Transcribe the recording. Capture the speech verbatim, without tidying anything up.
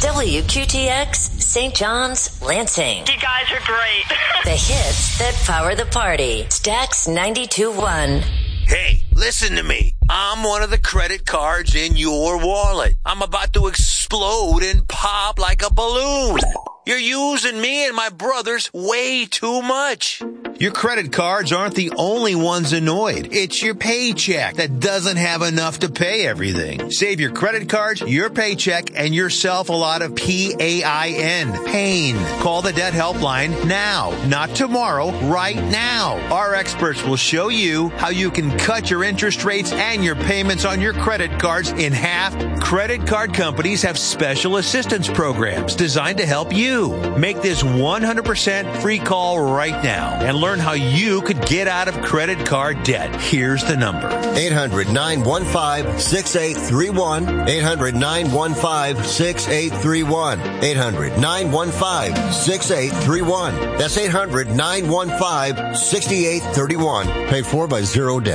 W Q T X, Saint John's, Lansing. You guys are great. The hits that power the party. Stax ninety-two point one. Hey, listen to me. I'm one of the credit cards in your wallet. I'm about to explode and pop like a balloon. You're using me and my brothers way too much. Your credit cards aren't the only ones annoyed. It's your paycheck that doesn't have enough to pay everything. Save your credit cards, your paycheck, and yourself a lot of P A I N. Pain. Call the debt helpline now, not tomorrow, right now. Our experts will show you how you can cut your interest rates and your payments on your credit cards in half. Credit card companies have special assistance programs designed to help you. Make this one hundred percent free call right now and learn how you could get out of credit card debt. Here's the number. eight hundred, nine one five, six eight three one. eight hundred, nine one five, six eight three one. eight hundred, nine one five, six eight three one. That's eight hundred, nine one five, six eight three one. Paid for by Zero Debt.